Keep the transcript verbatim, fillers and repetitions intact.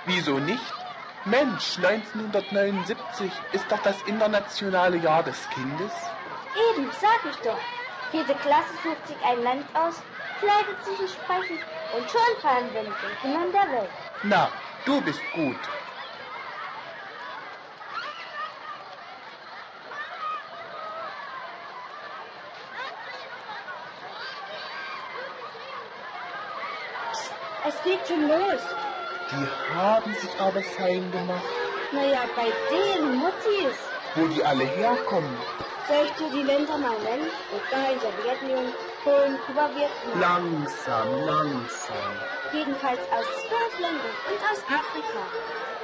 Wieso nicht? Mensch, neunzehnhundertneunundsiebzig ist doch das internationale Jahr des Kindes. Eben, sag ich doch. Jede Klasse sucht sich ein Land aus, kleidet sich entsprechend und schon feiern wir mit den Kindern der Welt. Na, du bist gut. Es geht schon los. Die haben sich aber fein gemacht. Naja, bei den Muttis. Wo die alle herkommen. Soll ich dir die Länder mal nennen? Bulgarien, Sowjetunion, Polen, Kuba, Vietnam. Langsam, langsam. Jedenfalls aus zwölf Ländern und aus Afrika.